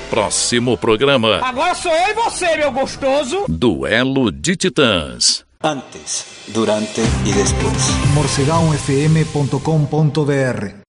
Próximo programa. Agora sou eu e você, meu gostoso. Duelo de Titãs. Antes, durante e depois. morcegaonfm.com.br